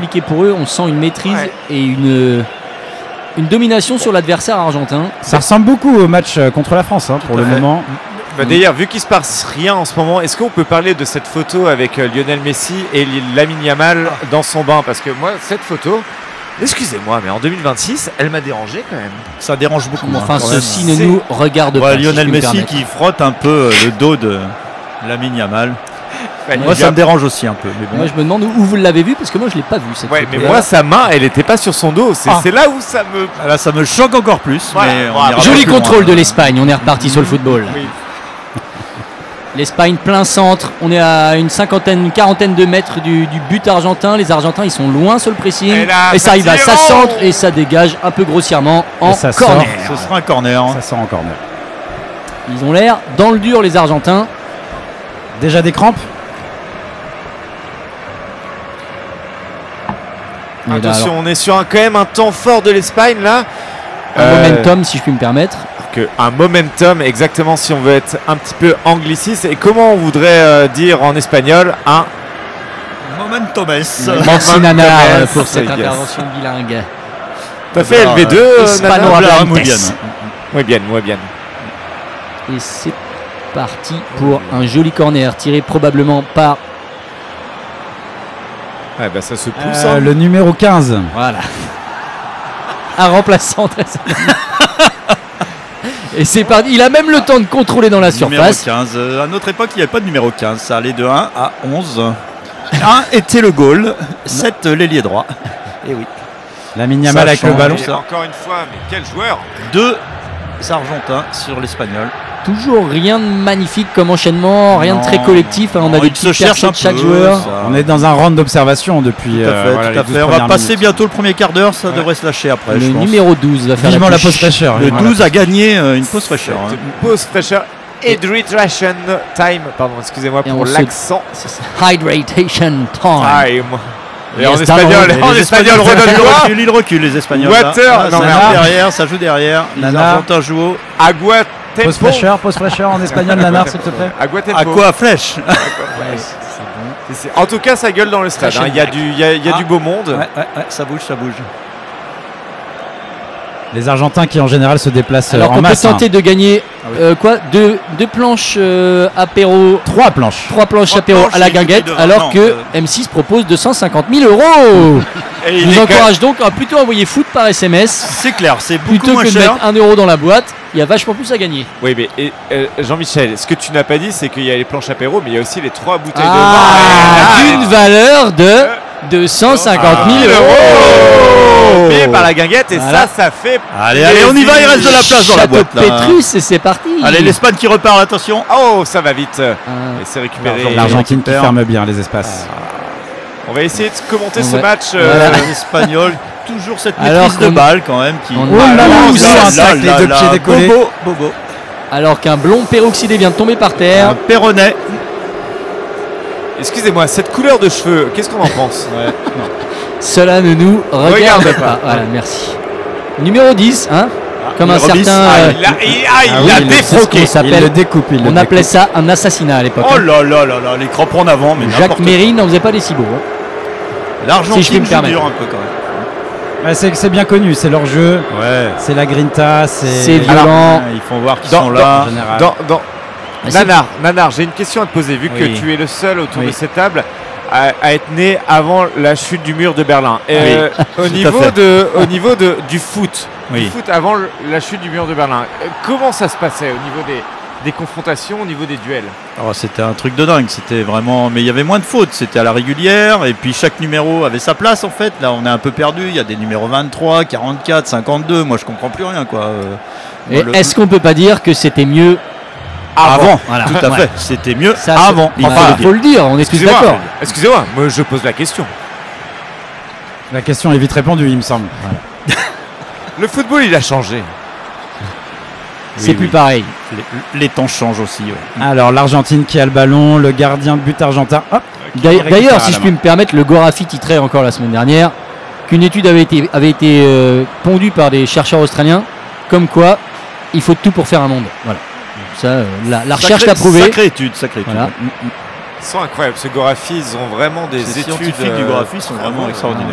compliqué pour eux. On sent une maîtrise et une domination sur l'adversaire argentin. Ça ressemble beaucoup au match contre la France pour le moment. D'ailleurs, vu qu'il se passe rien en ce moment, est-ce qu'on peut parler de cette photo avec Lionel Messi et Lamine Yamal dans son bain? Parce que moi, cette photo, excusez-moi, mais en 2026, elle m'a dérangé quand même. Ça dérange beaucoup. Enfin, ceci ne nous regarde pas. Lionel Messi qui frotte un peu le dos de Lamine Yamal. Moi, ça me dérange aussi un peu. Mais bon. Moi, je me demande où vous l'avez vu, parce que moi, je l'ai pas vu. Cette photo. Mais moi, sa main, elle n'était pas sur son dos. C'est là où ça me. Là, ça me choque encore plus. Voilà. Mais joli contrôle de l'Espagne. On est reparti sur le football. Oui. L'Espagne plein centre, on est à une quarantaine de mètres du but argentin. Les Argentins, ils sont loin sur le pressing. Et ça arrive à ça centre et ça dégage un peu grossièrement en corner. Ce sera un corner. Ça sort en corner. Ils ont l'air dans le dur, les Argentins. Déjà des crampes. Attention, on est sur quand même un temps fort de l'Espagne là. Un momentum, si je puis me permettre. Un momentum, exactement, si on veut être un petit peu angliciste. Et comment on voudrait dire en espagnol un momentum. Merci Nana pour cette intervention bilingue. T'as fait LV2 Hispano-hablantes. Muy bien. Et c'est parti pour un joli corner tiré probablement par ça se pousse. Le numéro 15. Voilà. Un remplaçant très Et c'est parti. Il a même le temps de contrôler dans la surface. Numéro 15. À notre époque, il n'y avait pas de numéro 15. Ça allait de 1 à 11. 1 était le goal, 7 l'ailier droit. Et oui. Lamine Yamal avec le ballon. Encore une fois, mais quel joueur! 2 Argentins sur l'Espagnol. Toujours rien de magnifique comme enchaînement, rien de très collectif. On a des petites percées de chaque joueur. On est dans un round d'observation depuis. Tout à fait. On va passer bientôt le premier quart d'heure, ça devrait se lâcher après. Le numéro 12 va faire vivement la touche. pause fraîcheur. Le 12 a gagné une pause fraîcheur. Une pause fraîcheur. Hydration time. Pardon, excusez-moi pour l'accent. Hydration time. Et en espagnol, redonne-moi. Il recule les Espagnols. Water. Derrière, ça joue derrière. Les Argentins jouent au Agua. Pause fraîcheur en espagnol, Nanar, s'il te plaît. Aqua flèche. En tout cas, ça gueule dans le stade. Il y a du beau monde. Ouais, ça bouge. Les Argentins qui en général se déplacent alors en masse. On peut tenter de gagner deux planches apéro. 3 planches. 3 planches apéro à la guinguette, alors que M6 propose 250 000 €. Et je vous encourage donc à plutôt envoyer foot par SMS. C'est clair, c'est beaucoup plutôt moins que de cher. mettre 1 € dans la boîte. Il y a vachement plus à gagner. Oui, mais Jean-Michel, ce que tu n'as pas dit, c'est qu'il y a les planches apéro, mais il y a aussi les 3 bouteilles de vin. D'une valeur de 250 000 €. Payé par la guinguette, et voilà. ça fait. Allez, on y va, il reste de la place dans la boîte. Pétrus, et c'est parti. Allez, l'Espagne qui repart, attention. Oh, ça va vite. Et c'est récupéré. L'Argentine qui ferme bien les espaces. On va essayer de commenter ce match. Les Espagnols, toujours cette maîtrise de balle quand même. Les deux pieds décollés. Bobo. Alors qu'un blond peroxydé vient de tomber par terre. Un Perronnet. Excusez-moi, cette couleur de cheveux, qu'est-ce qu'on en pense? Cela ne nous regarde pas. Voilà, merci. Numéro 10, comme un certain. Il a défroqué. Il le découpe. On appelait ça un assassinat à l'époque. Oh là, les crampons en avant. Mais Jacques Méry n'en faisait pas des si beaux. L'Argentine si je puis me permettre. dure un peu quand même. C'est bien connu, c'est leur jeu. Ouais. C'est la grinta, c'est violent. Ils font voir qu'ils sont là. Nanar, j'ai une question à te poser, vu que tu es le seul autour de cette table à être né avant la chute du mur de Berlin. Au niveau du foot, avant la chute du mur de Berlin, comment ça se passait au niveau des confrontations, au niveau des duels? C'était un truc de dingue, c'était vraiment. Mais il y avait moins de fautes, c'était à la régulière, et puis chaque numéro avait sa place en fait. Là, on est un peu perdu. Il y a des numéros 23, 44, 52. Moi, je comprends plus rien, quoi. Est-ce qu'on peut pas dire que c'était mieux avant? Voilà. Tout à fait. C'était mieux ça, avant. Il faut le dire. On est tous d'accord. Excusez-moi, moi je pose la question. La question est vite répondue, il me semble. Voilà. Le football, il a changé. C'est plus pareil. Les temps changent aussi. Alors l'Argentine qui a le ballon, le gardien de but argentin. D'ailleurs, si je puis me permettre, le Gorafi titrait encore la semaine dernière qu'une étude avait été pondue par des chercheurs australiens, comme quoi il faut tout pour faire un monde. Voilà. Ça, la recherche l'a prouvé. Sacrée étude. Voilà. Ils sont incroyables. Ces Gorafi, ils ont vraiment des études scientifiques du Gorafi sont vraiment extraordinaires.